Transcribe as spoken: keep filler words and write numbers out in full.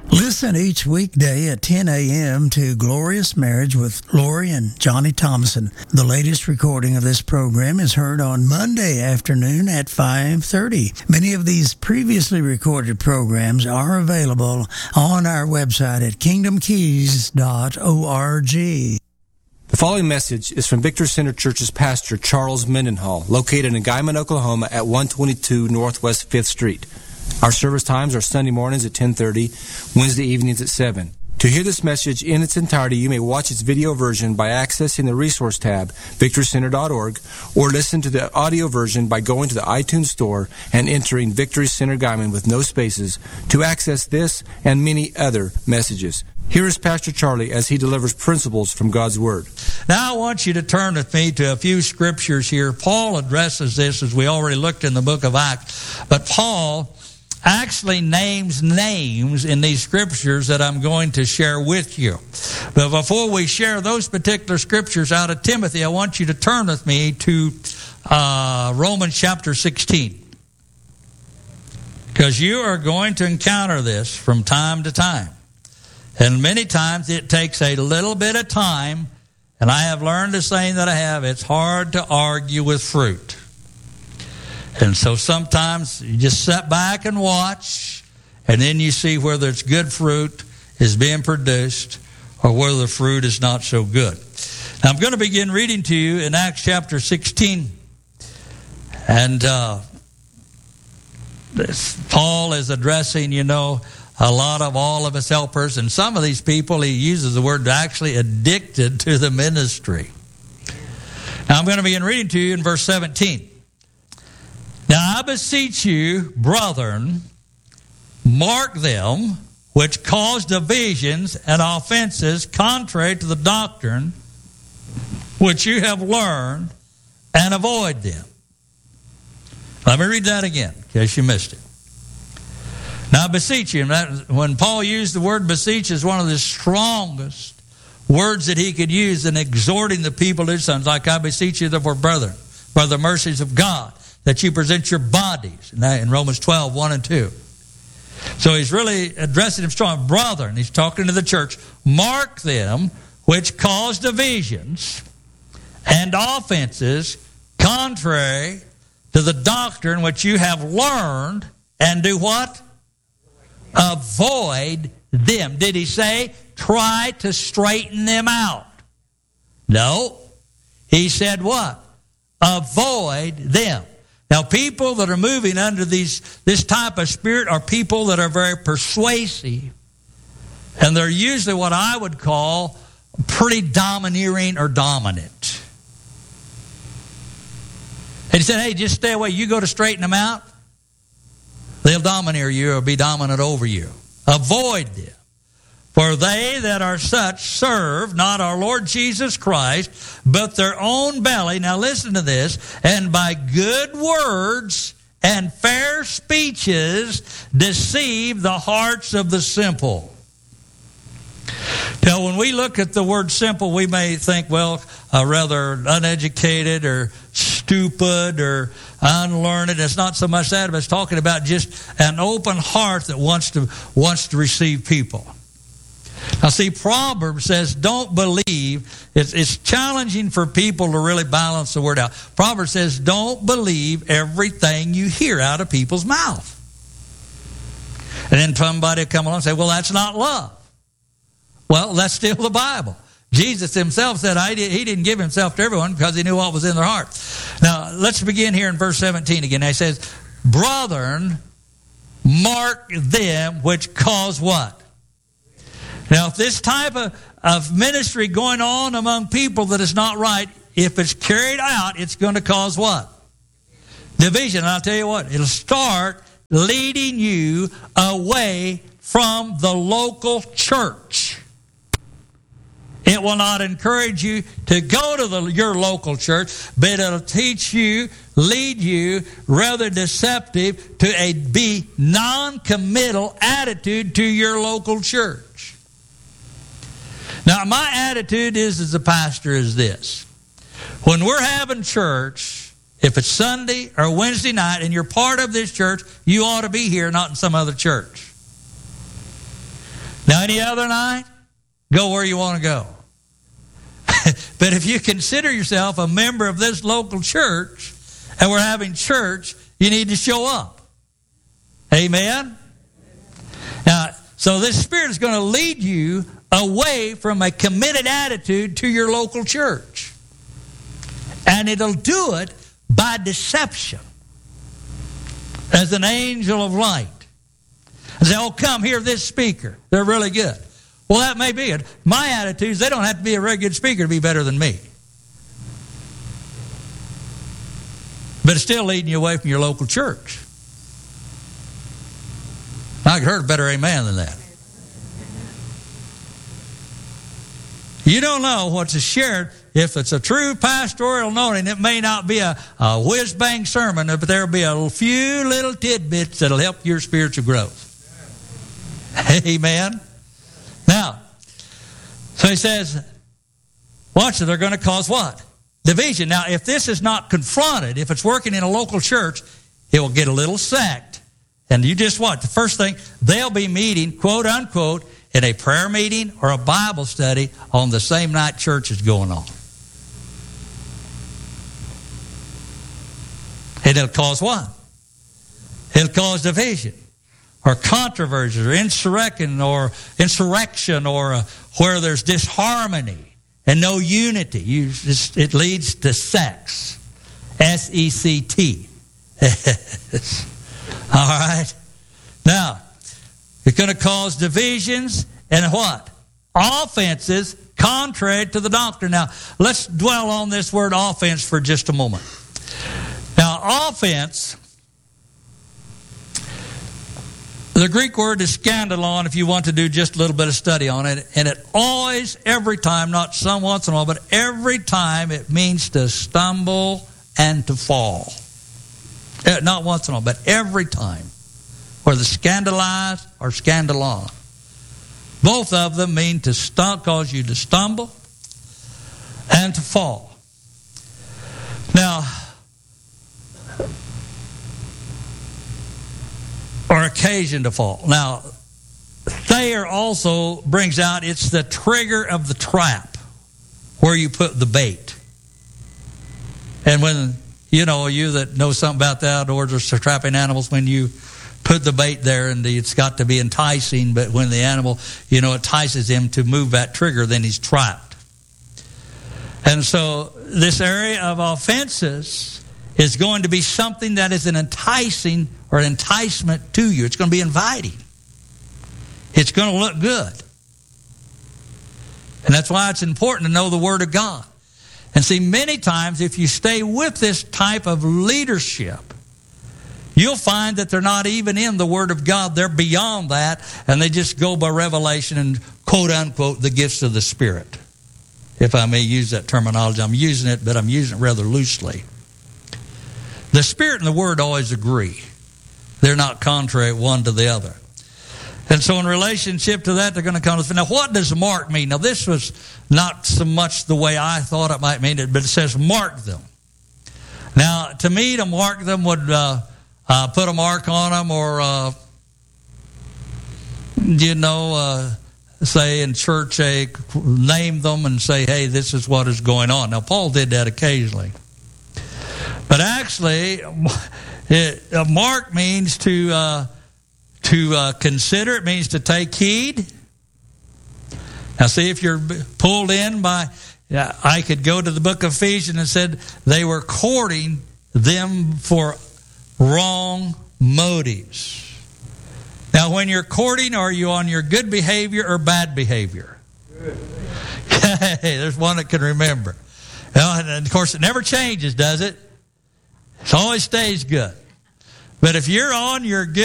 Listen each weekday at ten a.m. to Glorious Marriage with Lori and Johnny Thomason. The latest recording of this program is heard on Monday afternoon at five thirty. Many of these previously recorded programs are available on our website at kingdom keys dot org. The following message is from Victory Center Church's pastor, Charles Mendenhall, located in Guyman, Oklahoma at one twenty-two Northwest fifth Street. Our service times are Sunday mornings at ten thirty, Wednesday evenings at seven. To hear this message in its entirety, you may watch its video version by accessing the resource tab, victory center dot org, or listen to the audio version by going to the iTunes Store and entering Victory Center Guyman with no spaces to access this and many other messages. Here is Pastor Charlie as he delivers principles from God's Word. Now I want you to turn with me to a few scriptures here. Paul addresses this as we already looked in the book of Acts, but Paul actually names names in these scriptures that I'm going to share with you. But before we share those particular scriptures out of Timothy, I want you to turn with me to uh, Romans chapter sixteen. Because you are going to encounter this from time to time. And many times it takes a little bit of time, and I have learned a saying that I have, it's hard to argue with fruit. And so sometimes you just sit back and watch, and then you see whether it's good fruit is being produced or whether the fruit is not so good. Now I'm going to begin reading to you in Acts chapter sixteen. And uh, this, Paul is addressing, you know, a lot of all of his helpers. And some of these people, he uses the word actually addicted to the ministry. Now I'm going to begin reading to you in verse seventeen. Now I beseech you, brethren, mark them which cause divisions and offenses contrary to the doctrine which you have learned, and avoid them. Let me read that again, in case you missed it. Now I beseech you, and that, when Paul used the word beseech, is one of the strongest words that he could use in exhorting the people to his sons, like I beseech you therefore, brethren, by the mercies of God, that you present your bodies, in Romans twelve, one and two. So he's really addressing them strong. Brother, and he's talking to the church, mark them which cause divisions and offenses contrary to the doctrine which you have learned, and do what? Avoid them. Did he say try to straighten them out? No. He said what? Avoid them. Now, people that are moving under these this type of spirit are people that are very persuasive. And they're usually what I would call pretty domineering or dominant. And he said, hey, just stay away. You go to straighten them out, they'll domineer you or be dominant over you. Avoid them. For they that are such serve not our Lord Jesus Christ, but their own belly. Now listen to this. And by good words and fair speeches deceive the hearts of the simple. Now when we look at the word simple, we may think, well, uh, rather uneducated or stupid or unlearned. It's not so much that, but it's talking about just an open heart that wants to wants to receive people. Now see, Proverbs says don't believe. It's, it's challenging for people to really balance the word out. Proverbs says don't believe everything you hear out of people's mouth. And then somebody will come along and say, well, that's not love. Well, that's still the Bible. Jesus himself said I did, he didn't give himself to everyone because he knew what was in their heart. Now, let's begin here in verse seventeen again. He says, brethren, mark them which cause what? Now, if this type of, of ministry going on among people that is not right, if it's carried out, it's going to cause what? Division. And I'll tell you what, it'll start leading you away from the local church. It will not encourage you to go to the, your local church, but it'll teach you, lead you, rather deceptive, to a be non-committal attitude to your local church. Now, my attitude is as a pastor is this. When we're having church, if it's Sunday or Wednesday night and you're part of this church, you ought to be here, not in some other church. Now, any other night, go where you want to go. But if you consider yourself a member of this local church and we're having church, you need to show up. Amen? Now, so this Spirit is going to lead you away from a committed attitude to your local church. And it'll do it by deception. As an angel of light. And say, oh, come, hear this speaker. They're really good. Well, that may be it. My attitude is they don't have to be a very good speaker to be better than me. But it's still leading you away from your local church. I could heard a better amen than that. You don't know what's shared. If it's a true pastoral anointing, it may not be a, a whiz-bang sermon, but there'll be a few little tidbits that'll help your spiritual growth. Amen. Now, so he says, watch it, they're going to cause what? Division. Now, if this is not confronted, if it's working in a local church, it will get a little sect. And you just watch. The first thing, they'll be meeting, quote unquote, in a prayer meeting or a Bible study on the same night church is going on. And it'll cause what? It'll cause division or controversy or insurrection or insurrection or uh, where there's disharmony and no unity. You just, it leads to sex. S E C T. All right? Now, it's going to cause divisions and what? Offenses contrary to the doctrine. Now, let's dwell on this word offense for just a moment. Now, offense, the Greek word is scandalon, if you want to do just a little bit of study on it. And it always, every time, not some once in a while, but every time it means to stumble and to fall. Not once in a while, but every time. Whether scandalized or scandalon. Both of them mean to stumble, cause you to stumble and to fall. Now, or occasion to fall. Now, Thayer also brings out it's the trigger of the trap where you put the bait. And when, you know, you that know something about the outdoors or trapping animals, when you put the bait there and it's got to be enticing, but when the animal, you know, entices him to move that trigger, then he's trapped. And so this area of offenses is going to be something that is an enticing or an enticement to you. It's going to be inviting. It's going to look good. And that's why it's important to know the Word of God. And see, many times if you stay with this type of leadership, you'll find that they're not even in the Word of God. They're beyond that, and they just go by revelation and quote unquote the gifts of the Spirit. If I may use that terminology, I'm using it, but I'm using it rather loosely. The Spirit and the Word always agree. They're not contrary one to the other. And so in relationship to that, they're going to come to... Now, what does mark mean? Now, this was not so much the way I thought it might mean it, but it says mark them. Now, to me, to mark them would uh, uh, put a mark on them or, uh, you know, uh, say in church, a, name them and say, hey, this is what is going on. Now, Paul did that occasionally. But actually, it, a mark means to... Uh, To uh, consider, it means to take heed. Now, see, if you're pulled in by, uh, I could go to the book of Ephesians and said they were courting them for wrong motives. Now, when you're courting, are you on your good behavior or bad behavior? Hey, there's one that can remember. Well, and of course, it never changes, does it? It always stays good. But if you're on your good